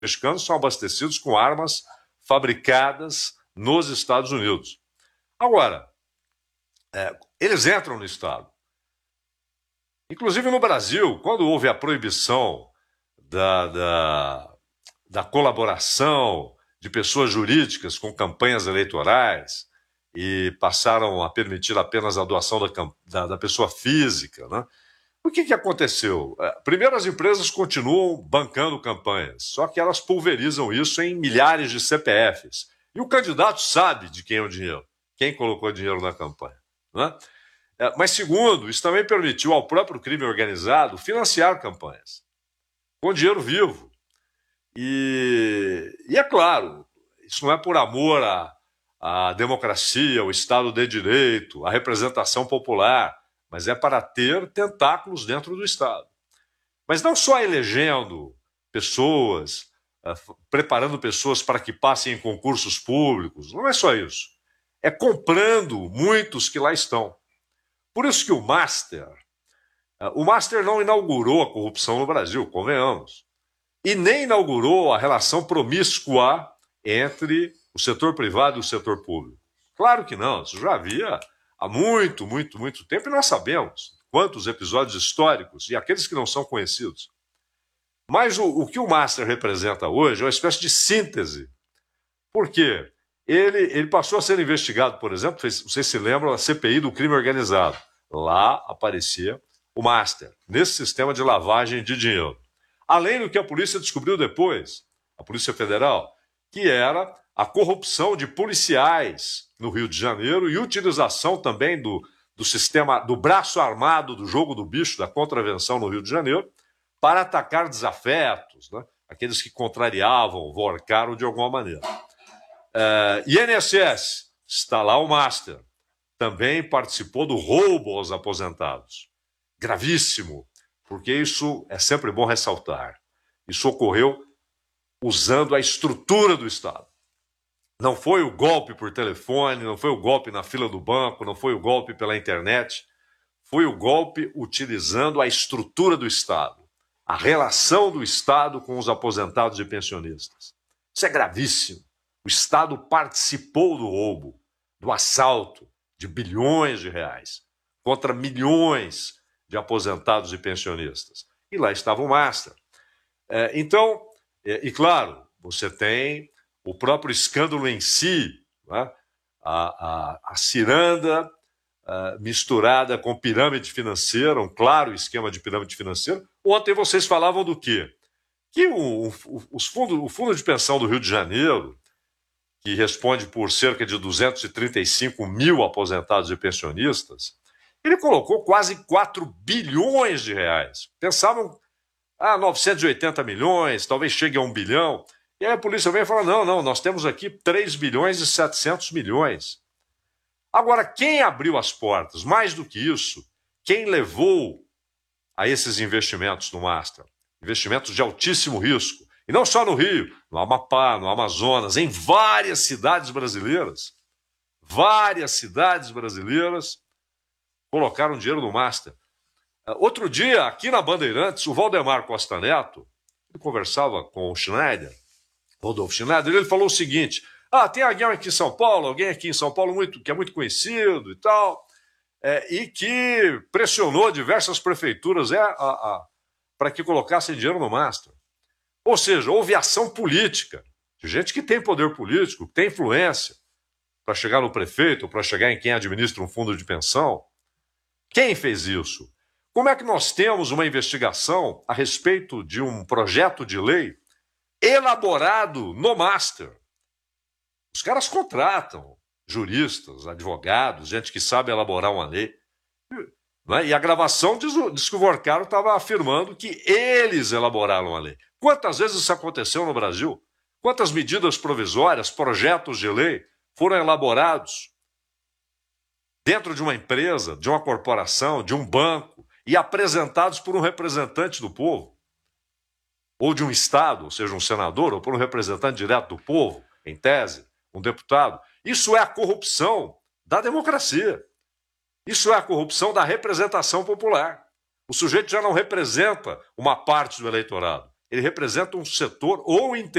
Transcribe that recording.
mexicanos são abastecidos com armas fabricadas nos Estados Unidos. Agora, eles entram no Estado. Inclusive no Brasil, quando houve a proibição da colaboração de pessoas jurídicas com campanhas eleitorais e passaram a permitir apenas a doação da pessoa física, né? O que aconteceu? Primeiro, as empresas continuam bancando campanhas, só que elas pulverizam isso em milhares de CPFs. E o candidato sabe de quem é o dinheiro, quem colocou dinheiro na campanha, né? Mas, segundo, isso também permitiu ao próprio crime organizado financiar campanhas com dinheiro vivo. E é claro, isso não é por amor à democracia, ao Estado de Direito, à representação popular, mas é para ter tentáculos dentro do Estado. Mas não só elegendo pessoas, preparando pessoas para que passem em concursos públicos, não é só isso. É comprando muitos que lá estão. Por isso que o Master não inaugurou a corrupção no Brasil, convenhamos. E nem inaugurou a relação promíscua entre o setor privado e o setor público. Claro que não, isso já havia há muito tempo e nós sabemos quantos episódios históricos e aqueles que não são conhecidos. Mas o que o Master representa hoje é uma espécie de síntese. Por quê? Ele passou a ser investigado, por exemplo, vocês se lembram da CPI do crime organizado. Lá aparecia o Master, nesse sistema de lavagem de dinheiro. Além do que a polícia descobriu depois, a Polícia Federal, que era a corrupção de policiais no Rio de Janeiro e utilização também do sistema, do braço armado do jogo do bicho, da contravenção no Rio de Janeiro, para atacar desafetos, né? Aqueles que contrariavam, vorcaram de alguma maneira. INSS, está lá o Master, também participou do roubo aos aposentados. Gravíssimo, porque isso é sempre bom ressaltar. Isso ocorreu usando a estrutura do Estado. Não foi o golpe por telefone, não foi o golpe na fila do banco, não foi o golpe pela internet, foi o golpe utilizando a estrutura do Estado, a relação do Estado com os aposentados e pensionistas. Isso é gravíssimo. O Estado participou do roubo, do assalto de bilhões de reais contra milhões de aposentados e pensionistas. E lá estava o Master. Então, claro, você tem o próprio escândalo em si, né? a ciranda misturada com pirâmide financeira, um claro esquema de pirâmide financeira. Ontem vocês falavam do quê? Que o fundo de pensão do Rio de Janeiro, que responde por cerca de 235 mil aposentados e pensionistas, ele colocou quase 4 bilhões de reais. Pensavam, 980 milhões, talvez chegue a 1 bilhão. E aí a polícia vem e fala, não, nós temos aqui 3 bilhões e 700 milhões. Agora, quem abriu as portas? Mais do que isso, quem levou a esses investimentos no Master? Investimentos de altíssimo risco. E não só no Rio, no Amapá, no Amazonas, em várias cidades brasileiras. Várias cidades brasileiras colocaram dinheiro no Master. Outro dia, aqui na Bandeirantes, o Valdemar Costa Neto, ele conversava com o Schneider, Rodolfo Schneider, ele falou o seguinte, tem alguém aqui em São Paulo que é muito conhecido e tal, e que pressionou diversas prefeituras para que colocassem dinheiro no Master. Ou seja, houve ação política, de gente que tem poder político, que tem influência, para chegar no prefeito, para chegar em quem administra um fundo de pensão. Quem fez isso? Como é que nós temos uma investigação a respeito de um projeto de lei elaborado no Master? Os caras contratam juristas, advogados, gente que sabe elaborar uma lei. Né? E a gravação diz que o Vorcaro estava afirmando que eles elaboraram a lei. Quantas vezes isso aconteceu no Brasil? Quantas medidas provisórias, projetos de lei foram elaborados dentro de uma empresa, de uma corporação, de um banco e apresentados por um representante do povo? Ou de um Estado, ou seja, um senador, ou por um representante direto do povo, em tese, um deputado. Isso é a corrupção da democracia. Isso é a corrupção da representação popular. O sujeito já não representa uma parte do eleitorado. ele representa um setor ou